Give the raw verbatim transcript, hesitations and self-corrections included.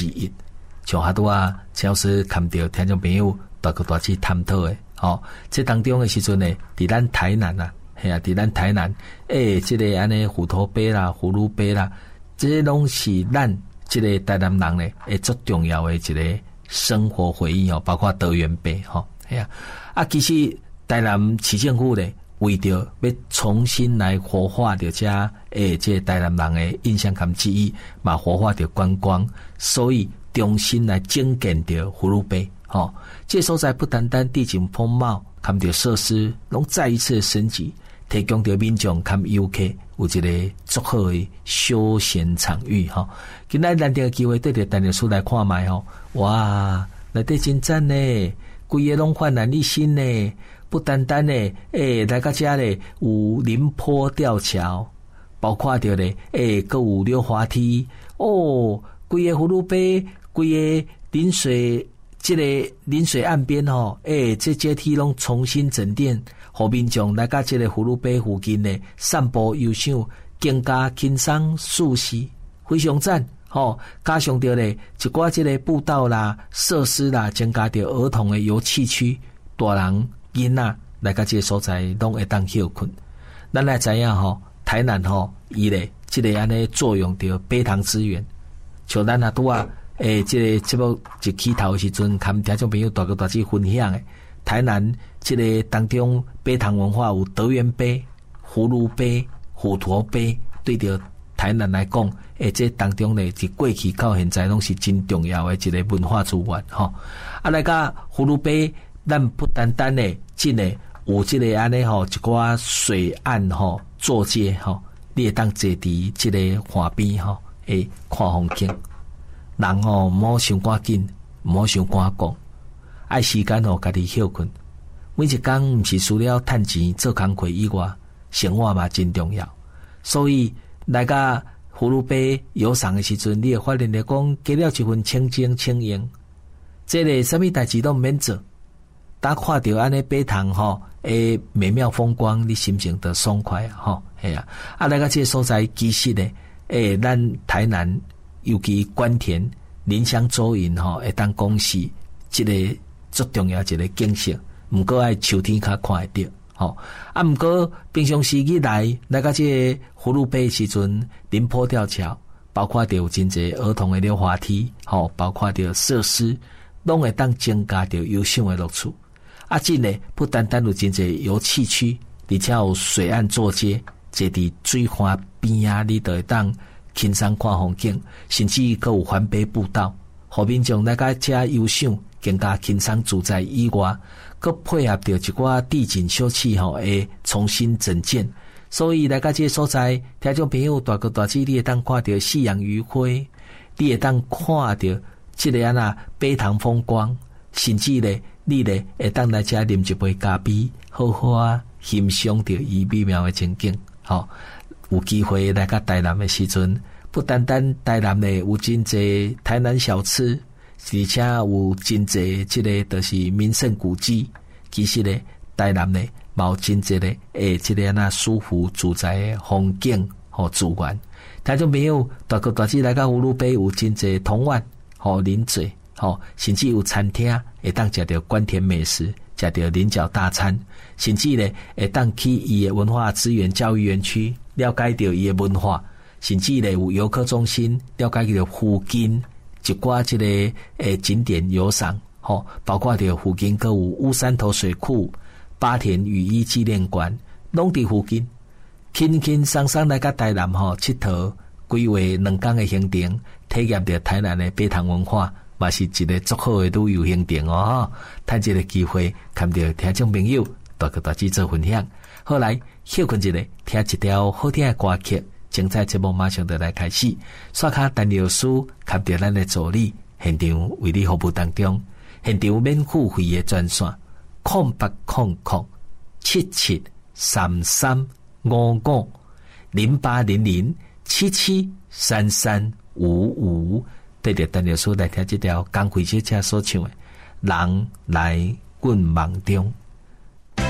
之一。像哈拄啊，陈老师看到听众朋友大个大去探讨诶，吼，这当中诶时阵呢，伫咱台南啊，系啊，伫咱台南，诶、欸，即、这个安尼虎头杯啦、葫芦杯啦，这些拢是咱即个台南人咧，诶，最重要诶一个生活回忆哦，包括德源杯吼，系啊，啊，其实台南市政府咧，为着要重新来活化着遮诶，即、这个台南人诶印象含记忆，嘛活化着观光，所以重新来整建着葫芦杯，吼、哦，这个所在不单单地景风貌，含着设施，拢再一次升级，提供着民众含游客有一个足好的休闲场域，吼、哦。今仔难得机会对着陈老师来看卖吼，哇，内底真赞呢，规个拢焕然一新呢。不单单呢，诶、欸，来到遮咧有临坡吊桥，包括着咧，诶、欸，佮有溜滑梯，哦，规个葫芦杯，规个临水，即、這个临水岸边吼，诶、欸，这阶梯拢重新整垫，互民众来到即个葫芦杯附近呢，散步游赏，更加轻松舒适，非常赞。吼、哦，加上着咧一寡即个步道啦、设施啦，增加着儿童的游憩区，大人。囡仔来到这个所在，拢会当休困。咱来知影吼，台南吼，伊咧即个安尼作用着杯塘资源。像咱啊拄啊，诶，即、這个节目一起头时阵，含听众朋友大个大致分享诶。台南即个当中杯塘文化有德源杯、葫芦杯、虎头杯，对着台南来讲，诶，这当中咧，是过去到现在拢是真重要诶一个文化资源吼。啊，来甲葫芦杯。咱不单单呢，真诶有即个安尼吼，一寡水岸吼坐街吼，你会当坐伫即个河边吼，诶看风景。人吼毋好伤赶紧，毋好伤赶讲，爱时间吼家己休困。每一工毋是除了趁钱做工课以外，生活嘛真重要。所以来甲葫芦杯游赏诶时阵，你会发现咧讲，加了一份清静轻盈，即个啥物代志都毋免做。当看到安尼杯塘吼，诶美妙风光，你心情得爽快啊！吼，系啊！啊，那个这个所在其实呢，诶，咱台南尤其关田林乡周云吼，会当讲是这个最重要一个景色。毋过爱秋天较看会到，吼啊！毋过平常时日来，那个这个葫芦杯时阵，临坡吊桥，包括着有真侪儿童的溜滑梯，吼，包括着设施，拢会当增加着游赏的乐趣。啊，真诶，不单单有真侪游憩区，而且有水岸坐街，坐伫水花边啊，你就会当轻松看风景，甚至佫有环杯步道，互民众来甲遮游赏，更加轻松自在以外，佫配合着一寡地景小气吼，会重新整建。所以来甲这个所在，听众朋友大个大姊，你会当看到夕阳余晖，你会当看到即个安那杯塘风光，甚至咧。你咧会当来遮啉一杯咖啡，好好啊欣赏着伊美妙的情景。吼、哦，有机会来到台南的时阵，不单单台南咧有真侪台南小吃，而且有真侪即个就是名胜古迹。其实咧，台南咧嘛有真侪咧，诶，即个那舒服自在的风景和资源。听众朋友，大哥大姊来到葫芦杯有真侪童玩和啉醉。吼，甚至有餐厅会当食到关田美食，食到菱角大餐，甚至咧会当去伊的文化资源教育园区，了解到伊的文化，甚至咧有游客中心，了解到附近一寡即个诶景点游赏，吼，包括着附近阁有乌山头水库、八田雨衣纪念馆，拢伫附近，轻轻松松来甲台南吼佚佗，规划两天的行程，体验着台南的杯塘文化。嘛是一个足好的旅游行程哦，趁这个机会，看到听众朋友大个大姊做分享。后来休困一下，听一条好听的歌曲，精彩节目马上就来开始。刷卡陈老师看到咱的助理现场为你服务当中，现场免付费的专线：空八空空七七三三五五零八零零七七三三五五。对着陈老师来听这条江蕙小姐所唱的《人来滚梦中》。